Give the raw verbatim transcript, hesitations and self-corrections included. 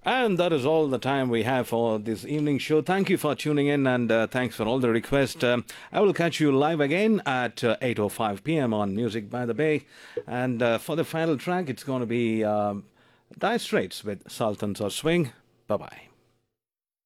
And that is all the time we have for this evening show. Thank you for tuning in and uh, thanks for all the requests. Um, I will catch you live again at uh, eight oh five p.m. on Music by the Bay. And uh, for the final track, it's going to be um, Dire Straits with Sultans of Swing. Bye bye.